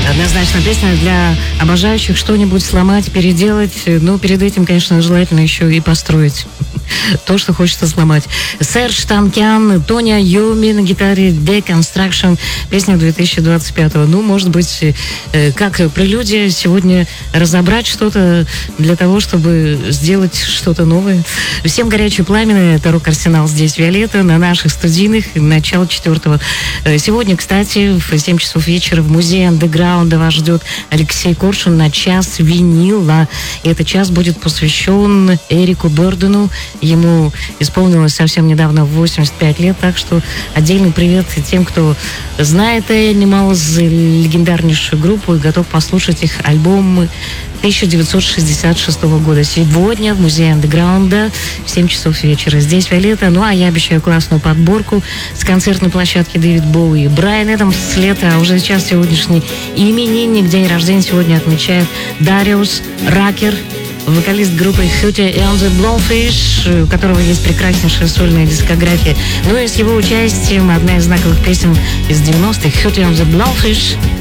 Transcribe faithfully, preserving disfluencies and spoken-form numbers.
Однозначно песня для обожающих что-нибудь сломать, переделать. Но перед этим, конечно, желательно еще и построить то, что хочется сломать. Серж Танкян, Тоня Йоми на гитаре, Deconstruction, песня две тысячи двадцать пятого. Ну, может быть, как прелюдия сегодня разобрать что-то для того, чтобы сделать что-то новое. Всем горячее пламя, это Рок-Арсенал, здесь Виолетта, на наших студийных, начало четвертого. Сегодня, кстати, в семь часов вечера в музее андеграунда вас ждет Алексей Коршун на час винила. И этот час будет посвящен Эрику Бёрдену. Ему исполнилось совсем недавно восемьдесят пять лет, так что отдельный привет тем, кто знает Animals, легендарнейшую группу, и готов послушать их альбом тысяча девятьсот шестьдесят шестого года. Сегодня в музее андеграунда в семь часов вечера. Здесь Виолетта. Ну, а я обещаю классную подборку с концертной площадки Дэвид Боуи. Брайан Эдамс с лета, а уже сейчас сегодняшний именинник, день рождения сегодня отмечает Дариус Ракер, вокалист группы Hootie and the Blowfish, у которого есть прекраснейшая сольная дискография. Ну и с его участием одна из знаковых песен из девяностых, Hootie and the Blowfish.